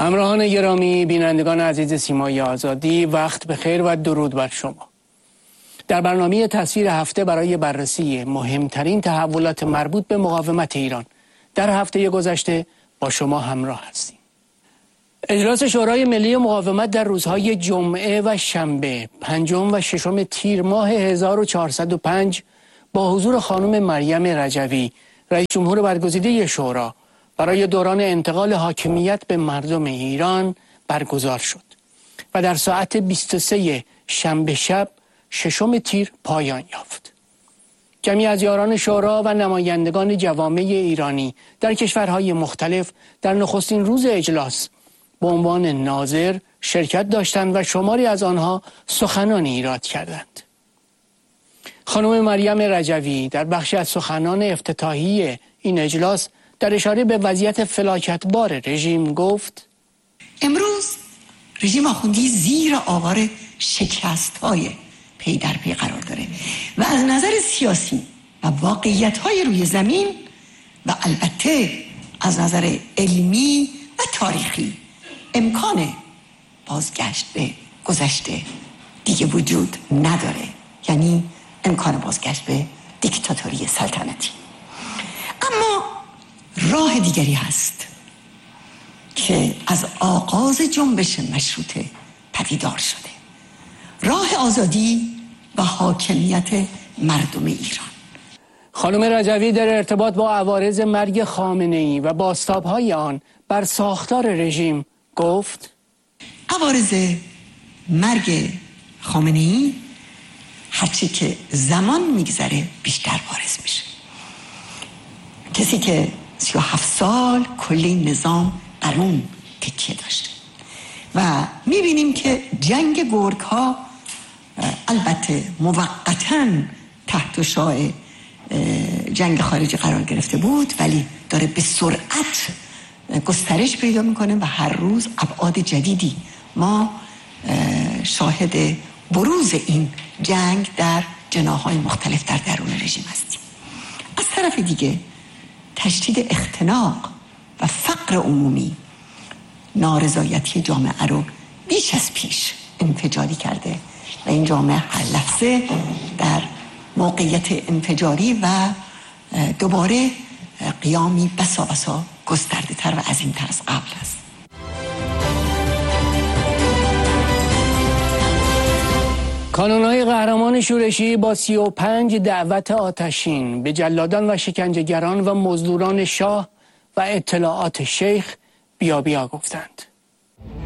همراهان گرامی، بینندگان عزیز سیمای آزادی، وقت بخیر و درود بر شما. در برنامه تصویر هفته برای بررسی مهمترین تحولات مربوط به مقاومت ایران در هفته گذشته با شما همراه هستیم. اجلاس شورای ملی مقاومت در روزهای جمعه و شنبه 5 و 6 تیر ماه 1405 با حضور خانم مریم رجوی، رئیس جمهور برگزیده شورا، برای دوران انتقال حاکمیت به مردم ایران برگزار شد و در ساعت 23 شنبه شب 6 تیر پایان یافت. جمعی از یاران شورا و نمایندگان جوامع ایرانی در کشورهای مختلف در نخستین روز اجلاس به عنوان ناظر شرکت داشتند و شماری از آنها سخنانی ایراد کردند. خانم مریم رجوی در بخشی از سخنان افتتاحی این اجلاس در اشاره به وضعیت فلاکتبار رژیم گفت: امروز رژیم آخوندی زیر آوار شکست‌های پی در پی قرار داره و از نظر سیاسی و واقعیت‌های روی زمین و البته از نظر علمی و تاریخی امکان بازگشت به گذشته دیگه وجود نداره، یعنی امکان بازگشت به دیکتاتوری سلطنتی. اما راه دیگری هست که از آغاز جنبش مشروطه پدیدار شده، راه آزادی و حاکمیت مردم ایران. خانم رجوی در ارتباط با عوارض مرگ خامنه‌ای و بازتاب‌های آن بر ساختار رژیم گفت: عوارض مرگ خامنه‌ای هرچی که زمان میگذره بیشتر بارز میشه. کسی که 37 سال کلی نظام قانون تکیه داشته و میبینیم که جنگ گرگ ها البته موقتاً تحت شعاع جنگ خارجی قرار گرفته بود، ولی داره به سرعت گسترش پیدا میکنه و هر روز ابعاد جدیدی ما شاهد بروز این جنگ در جناح‌های مختلف در درون رژیم هستیم. از طرف دیگه تشدید اختناق و فقر عمومی نارضایتی جامعه رو بیش از پیش انفجاری کرده و این جامعه هر لحظه در موقعیت انفجاری و دوباره قیامی بسا گسترده تر و عظیم‌تر از قبل است. کانون‌های قهرمان شورشی با 35 دعوت آتشین به جلادان و شکنجهگران و مزدوران شاه و اطلاعات شیخ بیا گفتند.